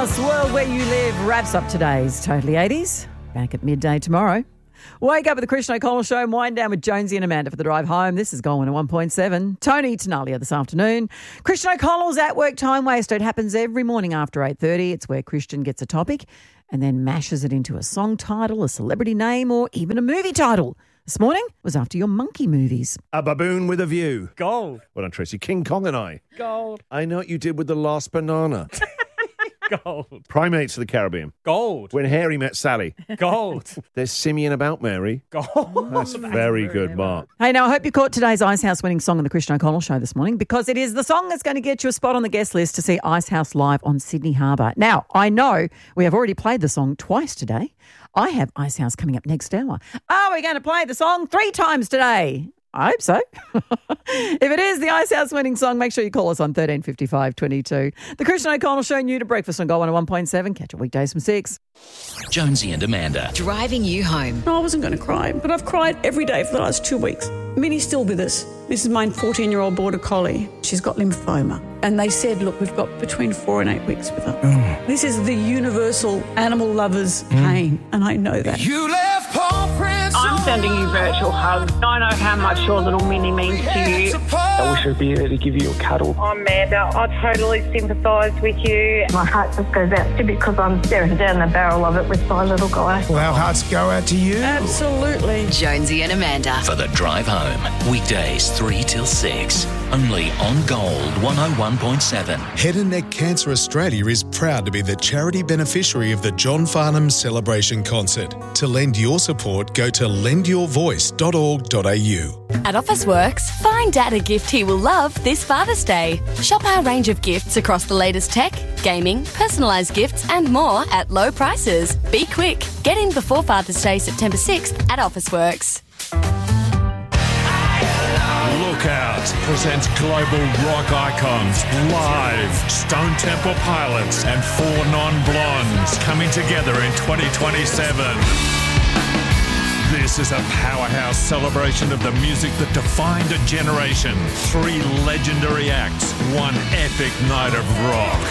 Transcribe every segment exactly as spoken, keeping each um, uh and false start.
House, World Where You Live wraps up today's Totally eighties. Back at midday tomorrow. Wake up with the Christian O'Connell Show and wind down with Jonesy and Amanda for the drive home. This is Gold one oh one point seven. Tony Tenalia this afternoon. Christian O'Connell's At Work Time Waster. It happens every morning after eight thirty. It's where Christian gets a topic and then mashes it into a song title, a celebrity name, or even a movie title. This morning was after your monkey movies. A Baboon with a View. Gold. Well done, Tracy. King Kong and I. Gold. I Know What You Did with the Last Banana. Gold. Primates of the Caribbean. Gold. When Harry Met Sally. Gold. There's Simeon About Mary. Gold. That's very good, Mark. Hey, now I hope you caught today's Ice House winning song on the Christian O'Connell Show this morning, because it is the song that's going to get you a spot on the guest list to see Ice House live on Sydney Harbour. Now, I know we have already played the song twice today. I have Ice House coming up next hour. Are we going to play the song three times today? I hope so. If it is the Ice House winning song, make sure you call us on thirteen fifty-five twenty-two. The Christian O'Connell Show, new to breakfast on Gold one oh one point seven. Catch it weekdays from six. Jonesy and Amanda. Driving you home. I wasn't going to cry, but I've cried every day for the last two weeks. Minnie's still with us. This is my fourteen-year-old border collie. She's got lymphoma. And they said, look, we've got between four and eight weeks with her. Mm. This is the universal animal lover's mm. pain, and I know that. You left paw prints. I'm sending you virtual hugs. I know how much your little Minnie means to you. I wish I'd be there to give you a cuddle. I'm Amanda. I totally sympathise with you. My heart just goes out to you because I'm staring down the barrel of it with my little guy. Well, our hearts go out to you. Absolutely. Jonesy and Amanda. For the drive home. Weekdays three till six. Only on Gold one oh one point seven. Head and Neck Cancer Australia is proud to be the charity beneficiary of the John Farnham Celebration Concert. To lend your support, go to lend your voice dot org dot a u. At Officeworks, find Dad a gift he will love this Father's Day. Shop our range of gifts across the latest tech, gaming, personalised gifts and more at low prices. Be quick. Get in before Father's Day, September sixth at Officeworks. Lookout presents global rock icons live. Stone Temple Pilots and Four Non-Blondes coming together in twenty twenty-seven. This is a powerhouse celebration of the music that defined a generation. Three legendary acts, one epic night of rock.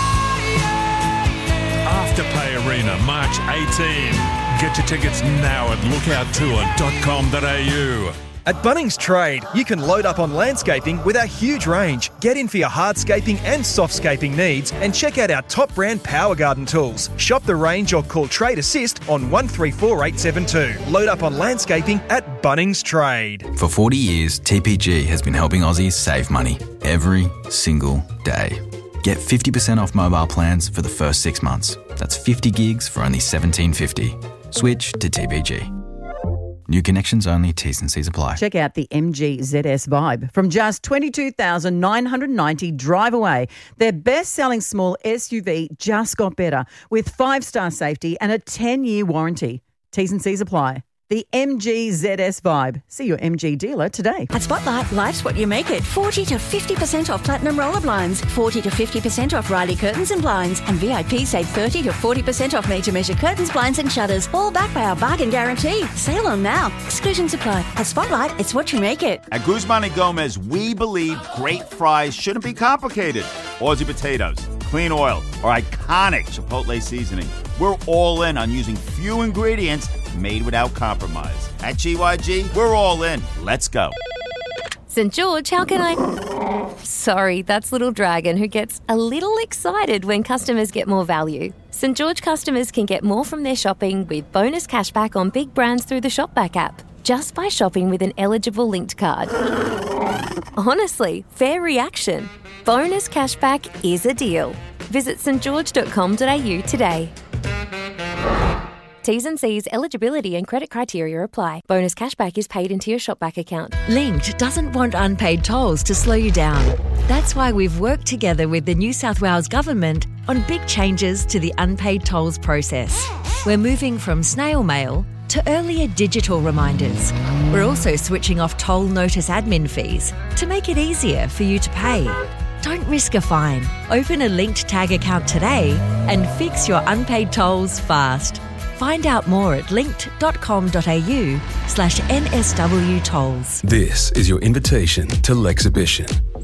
Afterpay Arena, March eighteenth. Get your tickets now at lookout tour dot com dot a u. At Bunnings Trade, you can load up on landscaping with our huge range. Get in for your hardscaping and softscaping needs and check out our top brand Power Garden tools. Shop the range or call Trade Assist on one three four eight seven two. Load up on landscaping at Bunnings Trade. For forty years, T P G has been helping Aussies save money every single day. Get fifty percent off mobile plans for the first six months. That's fifty gigs for only seventeen fifty. Switch to T P G. New connections only, T's and C's apply. Check out the M G Z S Vibe. From just twenty-two thousand nine hundred ninety dollars drive away, their best-selling small S U V just got better with five-star safety and a ten-year warranty. T's and C's apply. The M G Z S Vibe. See your M G dealer today. At Spotlight, life's what you make it. forty to fifty percent off Platinum Roller Blinds, forty to fifty percent off Riley Curtains and Blinds, and V I P save thirty to forty percent off made-to-measure curtains, blinds and shutters, all backed by our bargain guarantee. Sale on now. Exclusions apply. At Spotlight, it's what you make it. At Guzman and Gomez, we believe great fries shouldn't be complicated. Aussie potatoes, clean oil, or iconic Chipotle seasoning. We're all in on using few ingredients made without compromise. At G Y G, we're all in. Let's go. Saint George, how can I... Sorry, that's Little Dragon, who gets a little excited when customers get more value. Saint George customers can get more from their shopping with bonus cashback on big brands through the Shopback app, just by shopping with an eligible linked card. Honestly, fair reaction. Bonus cashback is a deal. Visit st george dot com dot a u today. T's and C's, eligibility and credit criteria apply. Bonus cashback is paid into your Shopback account. Linked doesn't want unpaid tolls to slow you down. That's why we've worked together with the New South Wales Government on big changes to the unpaid tolls process. We're moving from snail mail to earlier digital reminders. We're also switching off toll notice admin fees to make it easier for you to pay. Don't risk a fine. Open a Linked Tag account today and fix your unpaid tolls fast. Find out more at linked dot com dot a u slash N S W tolls. This is your invitation to Lexhibition.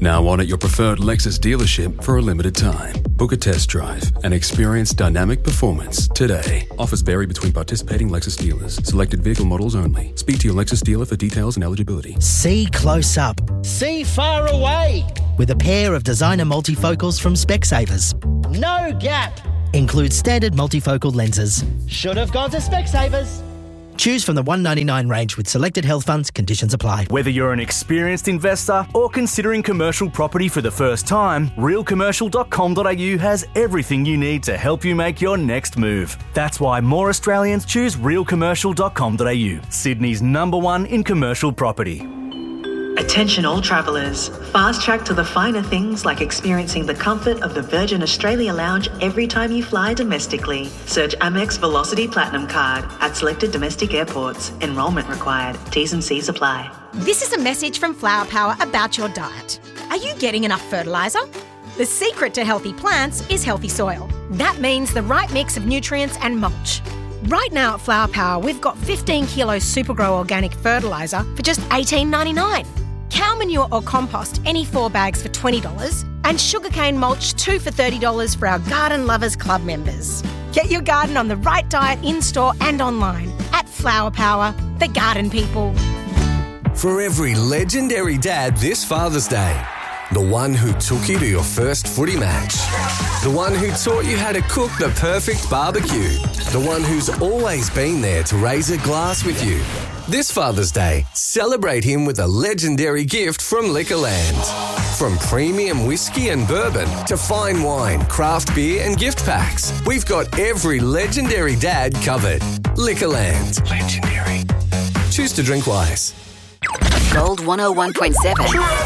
Now on at your preferred Lexus dealership for a limited time. Book a test drive and experience dynamic performance today. Offers vary between participating Lexus dealers. Selected vehicle models only. Speak to your Lexus dealer for details and eligibility. See close up. See far away. With a pair of designer multifocals from Specsavers. No gap. Includes standard multifocal lenses. Should have gone to Specsavers. Choose from the one ninety-nine range with selected health funds. Conditions apply. Whether you're an experienced investor or considering commercial property for the first time, real commercial dot com dot a u has everything you need to help you make your next move. That's why more Australians choose real commercial dot com dot a u, Sydney's number one in commercial property. Attention all travellers. Fast track to the finer things like experiencing the comfort of the Virgin Australia Lounge every time you fly domestically. Search Amex Velocity Platinum Card at selected domestic airports. Enrolment required. T's and C's apply. This is a message from Flower Power about your diet. Are you getting enough fertiliser? The secret to healthy plants is healthy soil. That means the right mix of nutrients and mulch. Right now at Flower Power, we've got fifteen kilos Supergrow organic fertiliser for just eighteen ninety-nine. Cow manure or compost, any four bags for twenty dollars. And sugarcane mulch, two for thirty dollars for our Garden Lovers Club members. Get your garden on the right diet in-store and online at Flower Power, the garden people. For every legendary dad this Father's Day. The one who took you to your first footy match. The one who taught you how to cook the perfect barbecue. The one who's always been there to raise a glass with you. This Father's Day, celebrate him with a legendary gift from Liquorland. From premium whiskey and bourbon to fine wine, craft beer and gift packs, we've got every legendary dad covered. Liquorland. Legendary. Choose to drink wise. Gold one oh one point seven.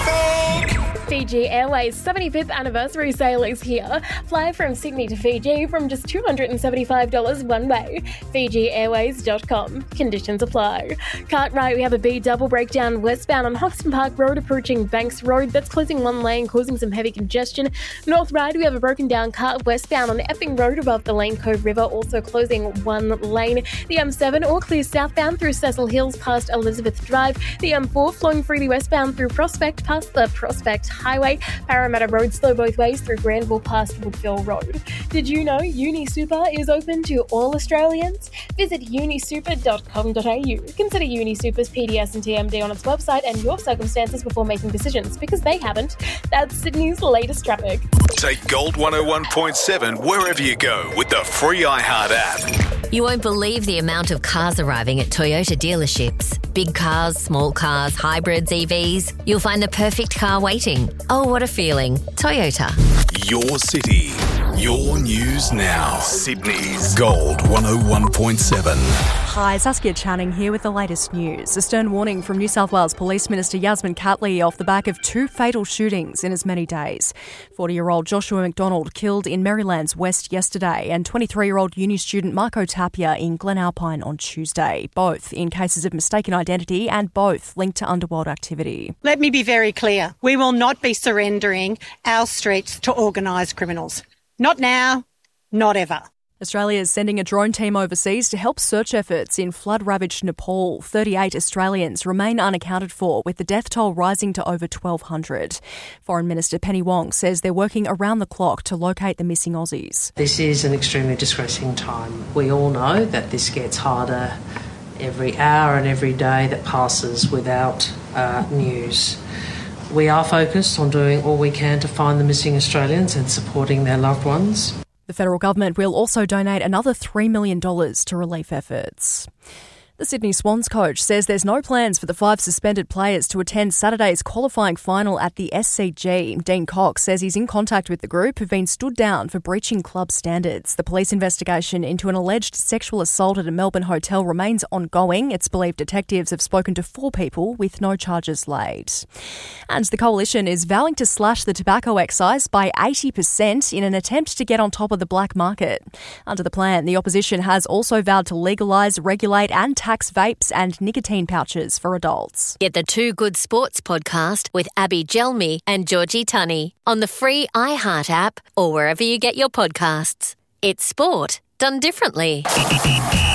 Fiji Airways seventy-fifth anniversary sale is here. Fly from Sydney to Fiji from just two hundred seventy-five dollars one way. Fiji Airways dot com. Conditions apply. Cartwright, we have a B double breakdown westbound on Hoxton Park Road approaching Banks Road. That's closing one lane, causing some heavy congestion. North Ryde, we have a broken down car westbound on Epping Road above the Lane Cove River, also closing one lane. The M seven all clear southbound through Cecil Hills past Elizabeth Drive. The M four flowing freely westbound through Prospect past the Prospect Highway. Parramatta Road slow both ways through Granville past Woodville Road. Did you know UniSuper is open to all Australians? Visit uni super dot com dot a u. Consider UniSuper's P D S and T M D on its website and your circumstances before making decisions, because they haven't. That's Sydney's latest traffic. Take Gold one oh one point seven wherever you go with the free iHeart app. You won't believe the amount of cars arriving at Toyota dealerships. Big cars, small cars, hybrids, E Vs. You'll find the perfect car waiting. Oh, what a feeling. Toyota. Your city, your news now. Sydney's Gold one oh one point seven. Hi, Saskia Channing here with the latest news. A stern warning from New South Wales Police Minister Yasmin Catley off the back of two fatal shootings in as many days. forty-year-old Joshua McDonald killed in Maryland's West yesterday, and twenty-three-year-old uni student Marco Tapia in Glen Alpine on Tuesday, both in cases of mistaken identity and both linked to underworld activity. Let me be very clear. We will not be surrendering our streets to organised criminals. Not now, not ever. Australia is sending a drone team overseas to help search efforts in flood-ravaged Nepal. thirty-eight Australians remain unaccounted for, with the death toll rising to over twelve hundred. Foreign Minister Penny Wong says they're working around the clock to locate the missing Aussies. This is an extremely distressing time. We all know that this gets harder every hour and every day that passes without uh, news. We are focused on doing all we can to find the missing Australians and supporting their loved ones. The federal government will also donate another three million dollars to relief efforts. The Sydney Swans coach says there's no plans for the five suspended players to attend Saturday's qualifying final at the S C G. Dean Cox says he's in contact with the group who've been stood down for breaching club standards. The police investigation into an alleged sexual assault at a Melbourne hotel remains ongoing. It's believed detectives have spoken to four people with no charges laid. And the coalition is vowing to slash the tobacco excise by eighty percent in an attempt to get on top of the black market. Under the plan, the opposition has also vowed to legalise, regulate and tax vapes and nicotine pouches for adults. Get the Two Good Sports podcast with Abby Gelmi and Georgie Tunney on the free iHeart app or wherever you get your podcasts. It's sport done differently.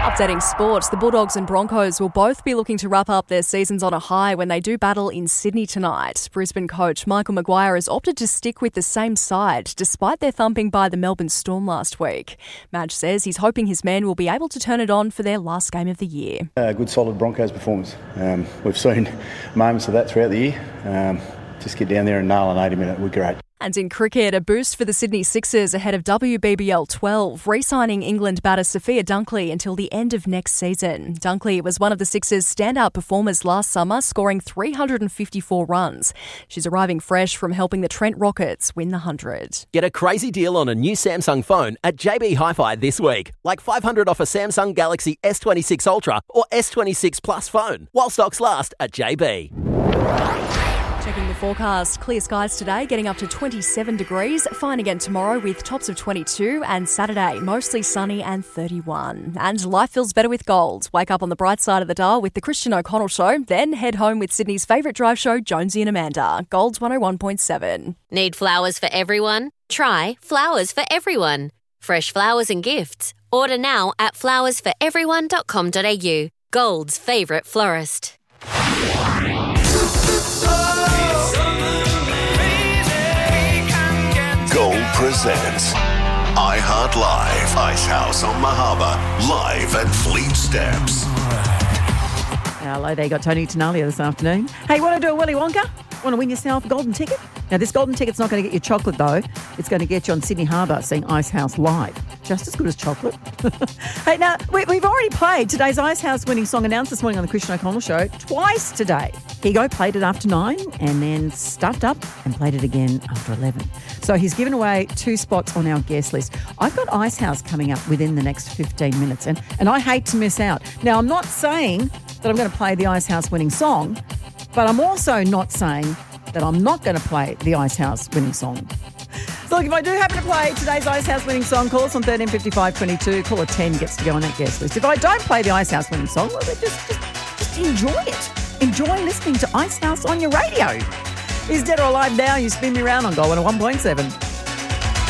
Updating sports, the Bulldogs and Broncos will both be looking to wrap up their seasons on a high when they do battle in Sydney tonight. Brisbane coach Michael Maguire has opted to stick with the same side despite their thumping by the Melbourne Storm last week. Madge says he's hoping his men will be able to turn it on for their last game of the year. A good solid Broncos performance. Um, we've seen moments of that throughout the year. Um, just get down there and nail an eighty minute would be great. And in cricket, a boost for the Sydney Sixers ahead of W B B L twelve, re-signing England batter Sophia Dunkley until the end of next season. Dunkley was one of the Sixers' standout performers last summer, scoring three hundred fifty-four runs. She's arriving fresh from helping the Trent Rockets win the one hundred. Get a crazy deal on a new Samsung phone at J B Hi-Fi this week. Like five hundred dollars off a Samsung Galaxy S twenty-six Ultra or S twenty-six Plus phone, while stocks last at J B. Checking the forecast, clear skies today, getting up to twenty-seven degrees. Fine again tomorrow with tops of twenty-two, and Saturday mostly sunny and thirty-one. And life feels better with gold. Wake up on the bright side of the dial with the Christian O'Connell Show, then head home with Sydney's favourite drive show, Jonesy and Amanda. Gold's one oh one point seven. Need flowers for everyone? Try Flowers for Everyone. Fresh flowers and gifts. Order now at flowers for everyone dot com dot a u. Gold's favourite florist. Gold presents iHeart Live, Icehouse on Mahaba, live at Fleet Steps. Hello there, you got Tony Tenalia this afternoon. Hey, want to do a Willy Wonka? Want to win yourself a golden ticket? Now, this golden ticket's not going to get you chocolate, though. It's going to get you on Sydney Harbour seeing Icehouse live. Just as good as chocolate. Hey, now, we, we've already played today's Icehouse winning song announced this morning on the Christian O'Connell Show twice today. Higo played it after nine and then stuffed up and played it again after eleven. So he's given away two spots on our guest list. I've got Icehouse coming up within the next fifteen minutes, and, and I hate to miss out. Now, I'm not saying that I'm going to play the Icehouse winning song, but I'm also not saying that I'm not going to play the Icehouse winning song. So look, if I do happen to play today's Icehouse winning song, call us on thirteen fifty-five twenty-two. Caller ten gets to go on that guest list. If I don't play the Icehouse winning song, well, then just, just, just enjoy it. Enjoy listening to Icehouse on your radio. Is Dead or Alive now? You spin me around on Gold one oh one point seven.